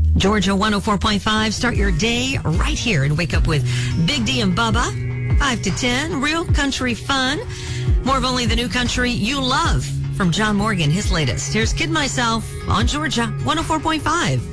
Georgia 104.5. Start your day right here and wake up with Big D and Bubba. 5 to 10. Real country fun. More of only the new country you love from John Morgan, his latest. Here's Kid Myself on Georgia 104.5.